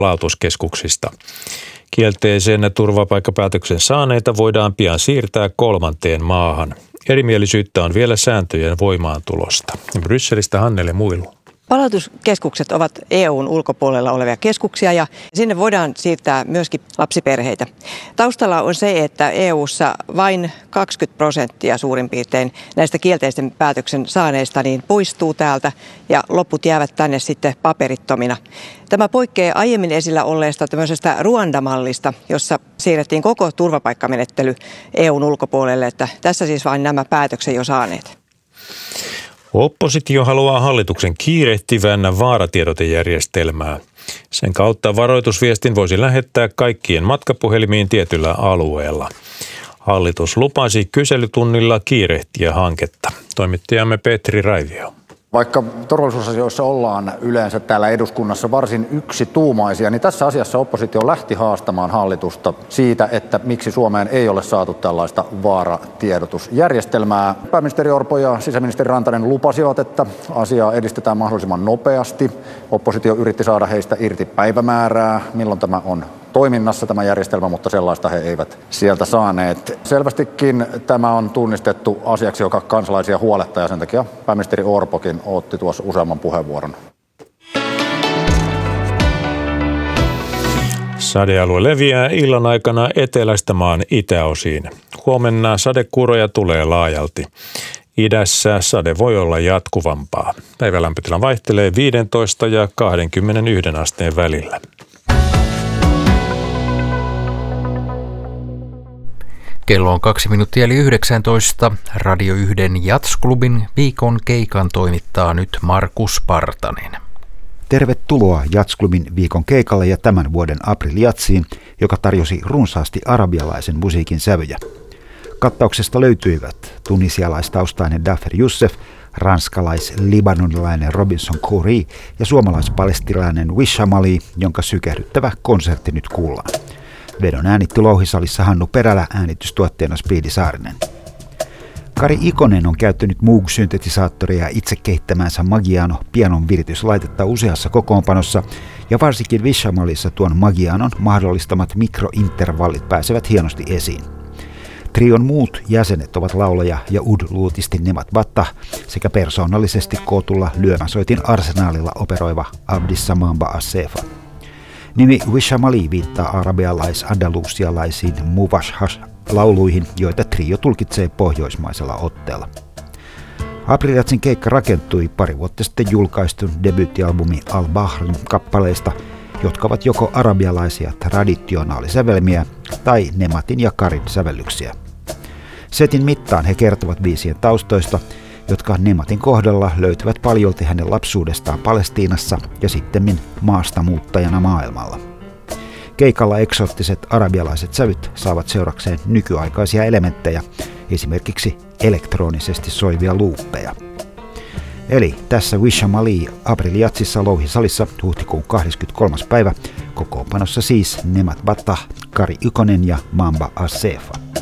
palautuskeskuksista. Kielteisen turvapaikkapäätöksen saaneita voidaan pian siirtää 3. maahan. Erimielisyyttä on vielä sääntöjen voimaantulosta. Brysselistä Hannele Muilu. Palautuskeskukset ovat EU:n ulkopuolella olevia keskuksia ja sinne voidaan siirtää myöskin lapsiperheitä. Taustalla on se, että EU:ssa vain 20% suurin piirtein näistä kielteisen päätöksen saaneista niin poistuu täältä ja loput jäävät tänne sitten paperittomina. Tämä poikkeaa aiemmin esillä olleesta tämmöisestä Ruanda-mallista, jossa siirrettiin koko turvapaikkamenettely EU:n ulkopuolelle, että tässä siis vain nämä päätöksen jo saaneet. Oppositio haluaa hallituksen kiirehtivän vaaratiedotejärjestelmää. Sen kautta varoitusviestin voisi lähettää kaikkien matkapuhelimiin tietyllä alueella. Hallitus lupasi kyselytunnilla kiirehtiä hanketta. Toimittajamme Petri Raivio. Vaikka turvallisuusasioissa ollaan yleensä täällä eduskunnassa varsin yksituumaisia, niin tässä asiassa oppositio lähti haastamaan hallitusta siitä, että miksi Suomeen ei ole saatu tällaista vaaratiedotusjärjestelmää. Pääministeri Orpo ja sisäministeri Rantanen lupasivat, että asiaa edistetään mahdollisimman nopeasti. Oppositio yritti saada heistä irti päivämäärää, milloin tämä on toiminnassa tämä järjestelmä, mutta sellaista he eivät sieltä saaneet. Selvästikin tämä on tunnistettu asiaksi, joka kansalaisia huolettaa ja sen takia pääministeri Orpokin otti tuossa useamman puheenvuoron. Sadealue leviää illan aikana etelästä maan itäosiin. Huomenna sadekuuroja tulee laajalti. Idässä sade voi olla jatkuvampaa. Päivälämpötila vaihtelee 15 ja 21 asteen välillä. Kello on 2:19. Radio 1 Jatsklubin viikon keikan toimittaa nyt Markus Partanen. Tervetuloa Jatsklubin viikon keikalle ja tämän vuoden April-jatsiin, joka tarjosi runsaasti arabialaisen musiikin sävyjä. Kattauksesta löytyivät tunisialaistaustainen Dafer Youssef, ranskalais-libanonilainen Robinson Khoury ja suomalais-palestinainen Wisham Ali, jonka sykähdyttävä konsertti nyt kuullaan. Vedon äänitti Louhisalissa Hannu Perälä, äänitystuotteena Speedy Saarinen. Kari Ikonen on käyttänyt Moog-syntetisaattoria itse kehittämänsä Magiano pianon virityslaitetta useassa kokoonpanossa, ja varsinkin Wishamalissa tuon Magianon mahdollistamat mikrointervallit pääsevät hienosti esiin. Trion muut jäsenet ovat laulaja ja ud-luutisti Nemat Battah sekä persoonallisesti kootulla lyömäsoitin arsenaalilla operoiva Abdissa Mamba Assefa. Nimi Wisham Ali viittaa arabialais-andalusialaisiin Muwashhash-lauluihin, joita trio tulkitsee pohjoismaisella otteella. April-jatsin keikka rakentui pari vuotta sitten julkaistun debyyttialbumi Al-Bahrin kappaleista, jotka ovat joko arabialaisia traditionaalisävelmiä tai Nematin ja Karin sävellyksiä. Setin mittaan he kertovat biisien taustoista, jotka Nematin kohdalla löytyvät paljolti hänen lapsuudestaan Palestiinassa ja sittemmin maasta muuttajana maailmalla. Keikalla eksoottiset arabialaiset sävyt saavat seurakseen nykyaikaisia elementtejä, esimerkiksi elektronisesti soivia luuppeja. Eli tässä Wisham Ali April-jatsissa Louhisalissa huhtikuun 23. päivä, kokoonpanossa siis Nemat Battah, Kari Ikonen ja Mamba Assefa.